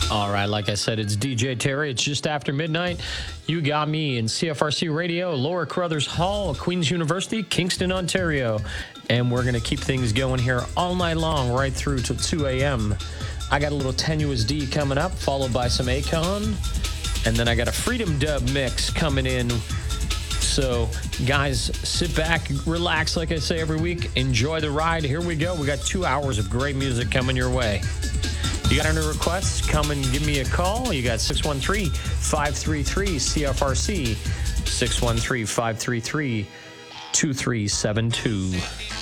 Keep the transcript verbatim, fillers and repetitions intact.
All right, like I said, it's D J Terry. It's just after midnight. You got me in C F R C Radio, Laura Carruthers Hall, Queen's University, Kingston, Ontario. And we're going to keep things going here all night long, right through till two a.m. I got a little Tenuous D coming up, followed by some Akon. And then I got a Freedom Dub mix coming in. So, guys, sit back, relax, like I say every week. Enjoy the ride. Here we go. We got two hours of great music coming your way. You got any requests? Come and give me a call. You got six one three, five three three, C F R C, six one three, five three three, two three seven two.